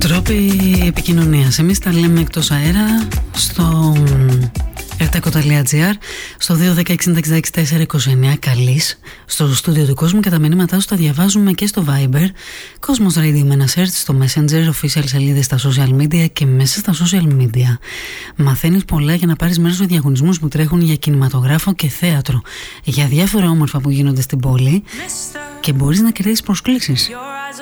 Τρόποι επικοινωνίας. Εμείς τα λέμε εκτός αέρα στο rtco.gr, στο 210-60-66-429 καλείς στο στούντιο του Κόσμου, και τα μηνύματά σου τα διαβάζουμε και στο Viber Κόσμος Radio με ένα search στο Messenger, official σελίδες στα social media, και μέσα στα social media μαθαίνεις πολλά για να πάρεις μέρος σε διαγωνισμούς που τρέχουν για κινηματογράφο και θέατρο, για διάφορα όμορφα που γίνονται στην πόλη, και μπορείς να κερδίσεις προσκλήσεις.